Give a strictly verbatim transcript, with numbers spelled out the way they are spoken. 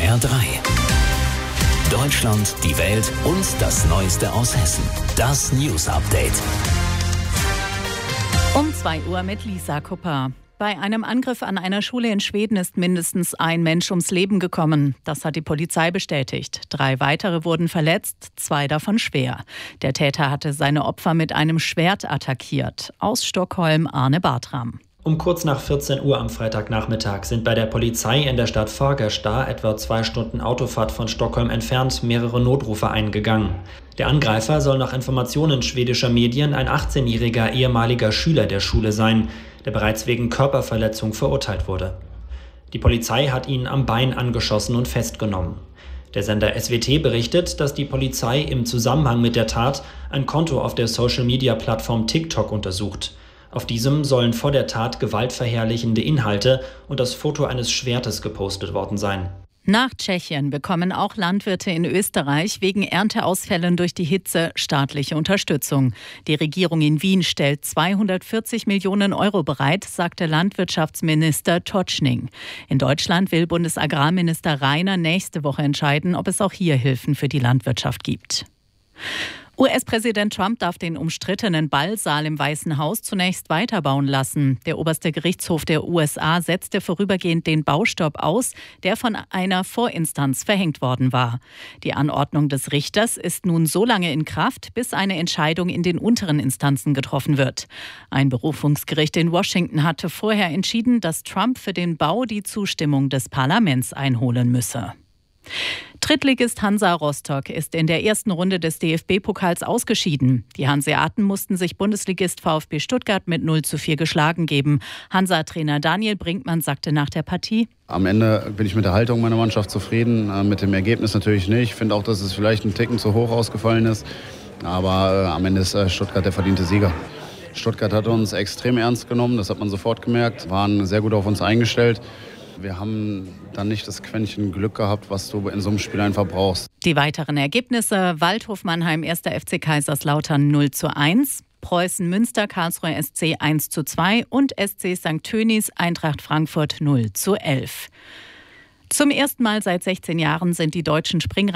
R drei. Deutschland, die Welt und das Neueste aus Hessen. Das News Update. Um zwei Uhr mit Lisa Kupper. Bei einem Angriff an einer Schule in Schweden ist mindestens ein Mensch ums Leben gekommen. Das hat die Polizei bestätigt. Drei weitere wurden verletzt, zwei davon schwer. Der Täter hatte seine Opfer mit einem Schwert attackiert. Aus Stockholm Arne Bartram. Um kurz nach vierzehn Uhr am Freitagnachmittag sind bei der Polizei in der Stadt Fagersta, etwa zwei Stunden Autofahrt von Stockholm entfernt, mehrere Notrufe eingegangen. Der Angreifer soll nach Informationen schwedischer Medien ein achtzehnjähriger ehemaliger Schüler der Schule sein, der bereits wegen Körperverletzung verurteilt wurde. Die Polizei hat ihn am Bein angeschossen und festgenommen. Der Sender S W T berichtet, dass die Polizei im Zusammenhang mit der Tat ein Konto auf der Social-Media-Plattform TikTok untersucht. Auf diesem sollen vor der Tat gewaltverherrlichende Inhalte und das Foto eines Schwertes gepostet worden sein. Nach Tschechien bekommen auch Landwirte in Österreich wegen Ernteausfällen durch die Hitze staatliche Unterstützung. Die Regierung in Wien stellt zweihundertvierzig Millionen Euro bereit, sagte Landwirtschaftsminister Totschning. In Deutschland will Bundesagrarminister Rainer nächste Woche entscheiden, ob es auch hier Hilfen für die Landwirtschaft gibt. U S-Präsident Trump darf den umstrittenen Ballsaal im Weißen Haus zunächst weiterbauen lassen. Der oberste Gerichtshof der U S A setzte vorübergehend den Baustopp aus, der von einer Vorinstanz verhängt worden war. Die Anordnung des Richters ist nun so lange in Kraft, bis eine Entscheidung in den unteren Instanzen getroffen wird. Ein Berufungsgericht in Washington hatte vorher entschieden, dass Trump für den Bau die Zustimmung des Parlaments einholen müsse. Drittligist Hansa Rostock ist in der ersten Runde des D F B-Pokals ausgeschieden. Die Hanseaten mussten sich Bundesligist VfB Stuttgart mit null zu vier geschlagen geben. Hansa-Trainer Daniel Brinkmann sagte nach der Partie: Am Ende bin ich mit der Haltung meiner Mannschaft zufrieden, mit dem Ergebnis natürlich nicht. Ich finde auch, dass es vielleicht ein Ticken zu hoch ausgefallen ist. Aber am Ende ist Stuttgart der verdiente Sieger. Stuttgart hat uns extrem ernst genommen, das hat man sofort gemerkt, waren sehr gut auf uns eingestellt. Wir haben dann nicht das Quäntchen Glück gehabt, was du in so einem Spiel einfach brauchst. Die weiteren Ergebnisse: Waldhof Mannheim erster F C Kaiserslautern null zu eins, Preußen Münster Karlsruhe S C eins zu zwei und S C Sankt Tönis Eintracht Frankfurt null zu elf. Zum ersten Mal seit sechzehn Jahren sind die deutschen Springreiter